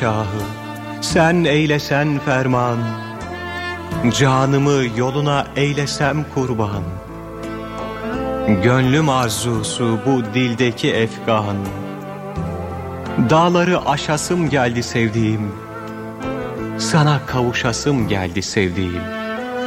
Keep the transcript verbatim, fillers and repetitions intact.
padişahı, sen eylesen ferman, canımı yoluna eylesem kurban. Gönlüm arzusu bu dildeki efgan, dağları aşasım geldi sevdiğim, sana kavuşasım geldi sevdiğim.